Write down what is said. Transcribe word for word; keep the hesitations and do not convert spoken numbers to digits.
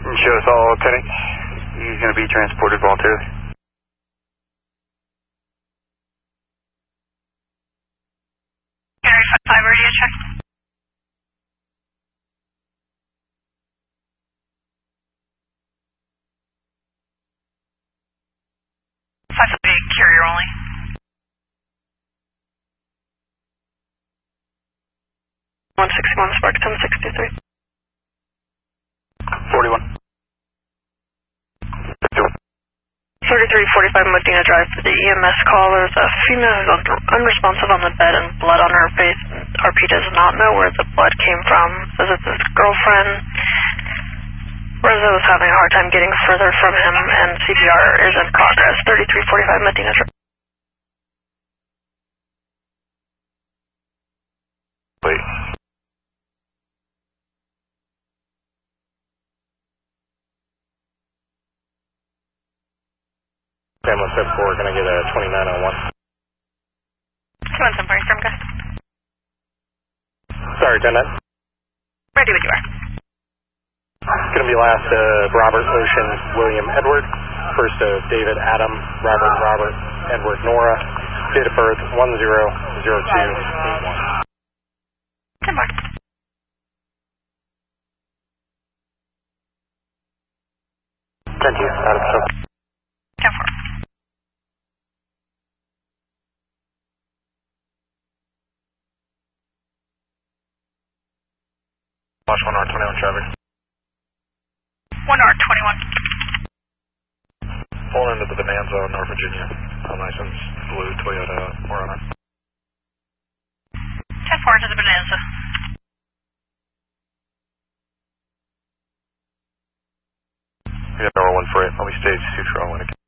Show us all, Lieutenant. He's going to be transported voluntarily. Gary five radio check. five eight carrier only. one sixty-one Spark ten sixty-three. forty-one. thirty-three forty-five Medina Drive for the E M S call. There's a female who's un unresponsive on the bed and blood on her face. R P does not know where the blood came from. Says it's his girlfriend. Reza was having a hard time getting further from him, and C P R is in progress. thirty-three forty-five Medina Drive. Wait. Family step four, can I get a twenty-nine oh one? two one seven, from guys. Sorry, Lieutenant. Ready when you are. It's going to be last uh, Robert, Ocean, William, Edward. First of uh, David, Adam, Robert, Robert, Edward, Nora. Date of birth one zero zero two eight one. ten more. Thank you. Adam, so. ten four. Watch one R twenty-one traffic. one R twenty-one. Pull into the Bonanza, North Virginia. On license, blue Toyota Morona. ten four to the Bonanza. Yeah, number one for it. Let me stage two for all